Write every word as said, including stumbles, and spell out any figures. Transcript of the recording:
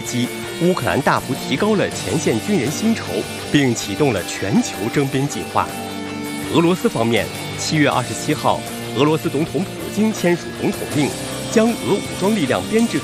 击，乌克兰大幅提高了前线军人薪酬，并启动了全球征兵计划。俄罗斯方面，七月二十七号，俄罗斯总统普京签署总统令，将俄武装力量编制